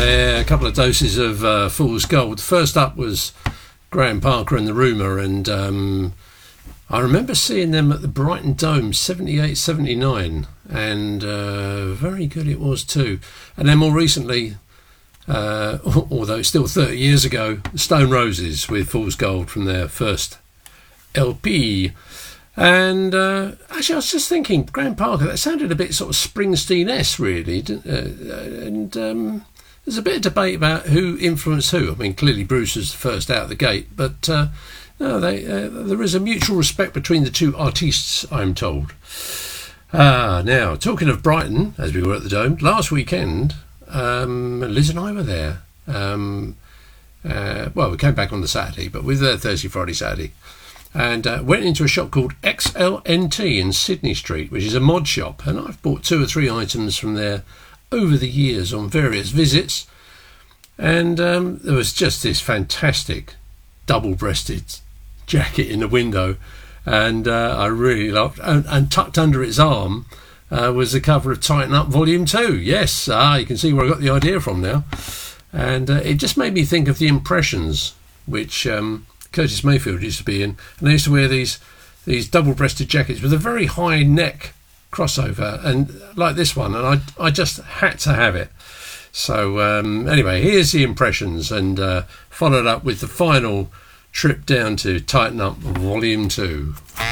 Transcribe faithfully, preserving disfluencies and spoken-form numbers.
there, a couple of doses of uh, Fool's Gold. First up was Graham Parker and the Rumour, and um, I remember seeing them at the Brighton Dome seventy-eight seventy-nine, and uh, very good it was too. And then more recently, uh, although it's still thirty years ago, Stone Roses with Fool's Gold from their first L P. And uh, actually I was just thinking, Graham Parker, that sounded a bit sort of Springsteen-esque really, uh, and um, there's a bit of debate about who influenced who. I mean, clearly Bruce was the first out of the gate, but uh, no, they, uh, there is a mutual respect between the two artistes, I'm told. Ah, now, talking of Brighton, as we were at the Dome, last weekend, um, Liz and I were there. Um, uh, well, we came back on the Saturday, but we were there Thursday, Friday, Saturday. And uh, went into a shop called X L N T in Sydney Street, which is a mod shop. And I've bought two or three items from there over the years on various visits. And um, there was just this fantastic double-breasted jacket in the window. And uh, I really loved, and, and tucked under its arm uh, was the cover of Tighten Up Volume two. Yes, ah, you can see where I got the idea from now. And uh, it just made me think of the Impressions, which um, Curtis Mayfield used to be in. And they used to wear these these double-breasted jackets with a very high neck crossover, and like this one. And I, I just had to have it. So um, anyway, here's the Impressions, and uh, followed up with the final trip down to Tighten Up Volume two.